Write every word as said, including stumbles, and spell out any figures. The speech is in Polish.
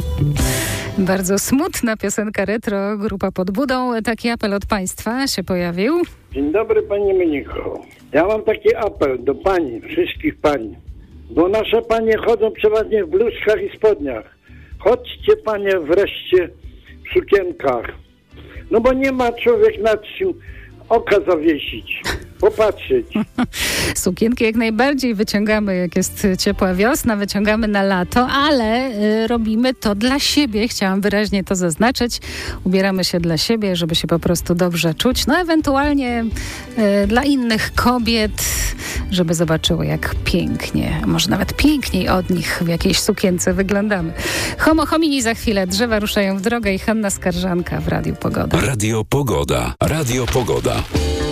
Bardzo smutna piosenka retro, grupa Pod Budą. Taki apel od państwa się pojawił. Dzień dobry, pani Moniko. Ja mam taki apel do pani, wszystkich pań. Bo nasze panie chodzą przeważnie w bluzkach i spodniach. Chodźcie panie wreszcie w sukienkach. No bo nie ma człowiek nad czym oka zawiesić, popatrzeć. Sukienki jak najbardziej wyciągamy, jak jest ciepła wiosna, wyciągamy na lato, ale y, robimy to dla siebie. Chciałam wyraźnie to zaznaczyć. Ubieramy się dla siebie, żeby się po prostu dobrze czuć. No ewentualnie y, dla innych kobiet, żeby zobaczyły, jak pięknie, a może nawet piękniej od nich w jakiejś sukience wyglądamy. Homo homini za chwilę. Drzewa ruszają w drogę i Hanna Skarżanka w Radiu Pogoda. Radio Pogoda. Radio Pogoda.